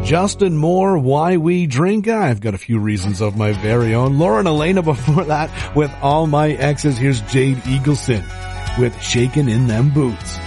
Justin Moore, Why We Drink. I've got a few reasons of my very own. Lauren Elena before that with All My Exes. Here's Jade Eagleson with Shakin' in Them Boots.